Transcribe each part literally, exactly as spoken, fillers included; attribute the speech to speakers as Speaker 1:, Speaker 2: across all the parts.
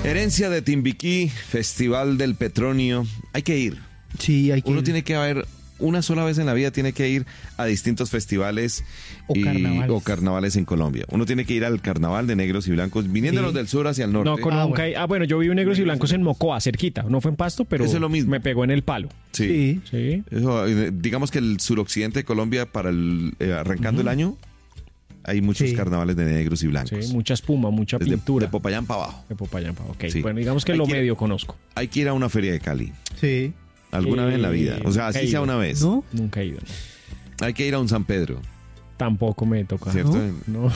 Speaker 1: Herencia de Timbiquí, Festival del Petronio. Hay que ir.
Speaker 2: Sí, hay que
Speaker 1: Uno
Speaker 2: ir.
Speaker 1: tiene que haber, una sola vez en la vida tiene que ir a distintos festivales
Speaker 2: O
Speaker 1: y-
Speaker 2: carnavales.
Speaker 1: o carnavales en Colombia. Uno tiene que ir al carnaval de negros y blancos, viniéndonos
Speaker 2: Sí.
Speaker 1: del sur hacia el norte.
Speaker 3: No, con
Speaker 2: Ah,
Speaker 3: nunca
Speaker 2: bueno.
Speaker 3: he- ah, bueno, yo vivo en Negros y Blancos en Mocoa, cerquita. No fue en Pasto, pero
Speaker 1: Eso es lo mismo.
Speaker 3: me pegó en el palo.
Speaker 1: Sí.
Speaker 2: Sí.
Speaker 3: Sí.
Speaker 1: Eso, eh, digamos que el suroccidente de Colombia, para el, eh, arrancando el año, hay muchos
Speaker 2: Sí.
Speaker 1: carnavales de negros y blancos.
Speaker 3: Sí, mucha espuma, mucha
Speaker 1: Desde-
Speaker 3: pintura.
Speaker 1: de Popayán para abajo.
Speaker 3: De Popayán, pa- ok.
Speaker 1: Sí.
Speaker 3: Bueno, digamos que
Speaker 1: Hay
Speaker 3: lo
Speaker 1: que ir-
Speaker 3: medio conozco.
Speaker 1: Hay que ir a una feria de Cali.
Speaker 2: Sí.
Speaker 1: Alguna
Speaker 3: Eh,
Speaker 1: vez en la vida. O sea,
Speaker 3: nunca
Speaker 1: así
Speaker 3: he
Speaker 1: sea
Speaker 3: ido.
Speaker 1: una vez.
Speaker 2: ¿No?
Speaker 3: Nunca he ido. ¿no?
Speaker 1: Hay que ir a un San Pedro.
Speaker 3: Tampoco me toca.
Speaker 1: ¿Cierto?
Speaker 3: No.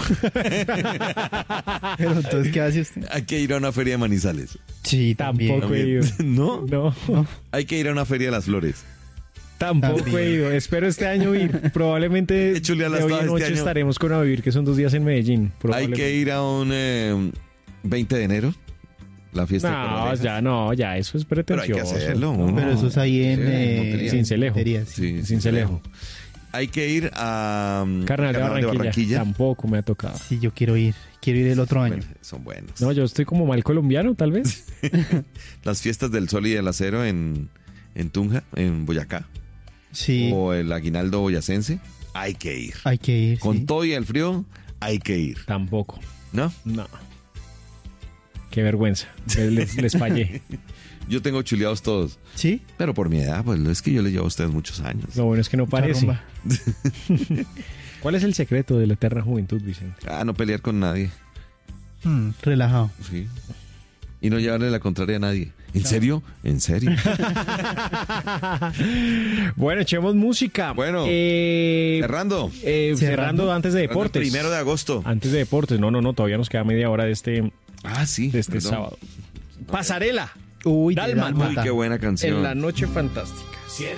Speaker 2: Pero entonces, ¿qué hace usted?
Speaker 1: Hay que ir a una feria de Manizales.
Speaker 2: Sí,
Speaker 3: Tampoco
Speaker 2: también.
Speaker 3: he ido.
Speaker 1: ¿No?
Speaker 3: No,
Speaker 1: Hay que ir a una feria de las flores.
Speaker 3: tampoco
Speaker 2: También.
Speaker 3: he ido. Espero este año ir. Probablemente
Speaker 1: Qué chuleadas
Speaker 3: de hoy
Speaker 1: todas
Speaker 3: en
Speaker 1: este
Speaker 3: noche
Speaker 1: año.
Speaker 3: estaremos con A Vivir, que son dos días en Medellín.
Speaker 1: Hay
Speaker 3: Probablemente.
Speaker 1: que ir a un eh, veinte de enero. La fiesta de
Speaker 3: No,
Speaker 1: Corralejas.
Speaker 3: ya no, ya eso es
Speaker 1: Pero hay
Speaker 3: pretencioso.
Speaker 1: que hacerlo. uno.
Speaker 2: Pero eso es ahí en...
Speaker 1: Sí,
Speaker 2: eh,
Speaker 1: Montería.
Speaker 3: Sincelejo.
Speaker 2: Montería, sí.
Speaker 1: Sí,
Speaker 3: Cincelejo.
Speaker 1: Hay que ir a um,
Speaker 3: Carnaval de Barranquilla. Tampoco me ha tocado.
Speaker 2: Sí, yo quiero ir. Quiero ir el otro año.
Speaker 1: Bueno, son buenos.
Speaker 3: No, yo estoy como mal colombiano, tal vez.
Speaker 1: Las fiestas del Sol y del Acero en, en Tunja, en Boyacá.
Speaker 2: Sí,
Speaker 1: O el Aguinaldo boyacense. Hay que ir.
Speaker 2: hay que ir.
Speaker 1: Con
Speaker 2: sí.
Speaker 1: todo y el frío, hay que ir.
Speaker 3: Tampoco.
Speaker 1: ¿No?
Speaker 3: No. Qué vergüenza. Les, les fallé.
Speaker 1: Yo tengo chuleados todos.
Speaker 2: ¿Sí?
Speaker 1: Pero por mi edad, pues es que yo les llevo a ustedes muchos años.
Speaker 3: Lo bueno es que no parece.
Speaker 2: Rumba.
Speaker 3: ¿Cuál es el secreto de la eterna juventud, Vicente?
Speaker 1: Ah, no pelear con nadie.
Speaker 2: Mm, relajado.
Speaker 1: Sí. Y no llevarle la contraria a nadie. ¿En serio? ¿En serio?
Speaker 3: Bueno, echemos música.
Speaker 1: Bueno,
Speaker 3: Eh,
Speaker 1: Cerrando.
Speaker 3: eh, cerrando.
Speaker 2: Cerrando.
Speaker 3: antes de
Speaker 1: Cerrando el
Speaker 3: deportes.
Speaker 1: Primero de agosto.
Speaker 3: Antes de deportes. No, no, no. Todavía nos queda media hora de este,
Speaker 1: Ah, sí.
Speaker 3: de este
Speaker 1: perdón.
Speaker 3: sábado. Pasarela.
Speaker 2: Uy, de
Speaker 3: Dálmata.
Speaker 1: Uy, qué buena canción.
Speaker 3: En la noche fantástica.